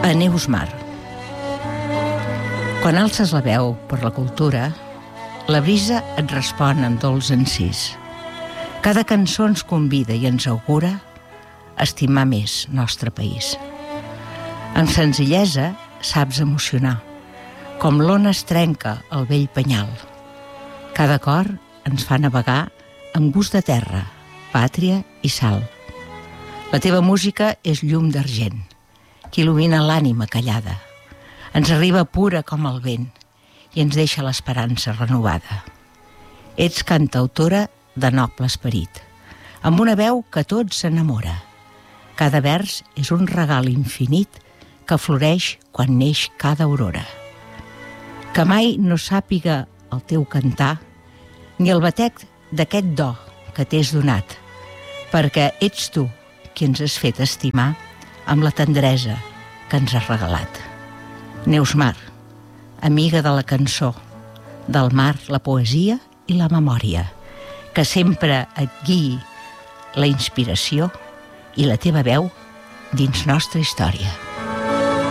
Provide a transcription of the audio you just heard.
A Neus Mar. Quan alces la veu per la cultura, la brisa et respon amb dolç encís. Cada cançó ens convida i ens augura estimar més nostre país. Amb senzillesa saps emocionar, com l'ona es trenca el vell penyal. Cada cor ens fa navegar amb gust de terra, pàtria i sal. La teva música és llum d'argent, que il·lumina l'ànima callada. Ens arriba pura com el vent i ens deixa l'esperança renovada. Ets cantautora de noble esperit, amb una veu que tot s'enamora. Cada vers és un regal infinit que floreix quan neix cada aurora. Que mai no sàpiga el teu cantar ni el batec d'aquest do que t'és donat, perquè ets tu qui ens has fet estimar amb la tendresa que ens has regalat. Neus Mar, amiga de la cançó, del mar, la poesia i la memòria, que sempre et guiï la inspiració i la teva veu dins nostra història.